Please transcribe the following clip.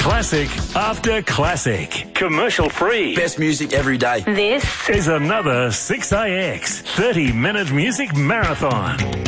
Classic after classic. Commercial free. Best music every day. This Is another 6AX 30-minute music marathon.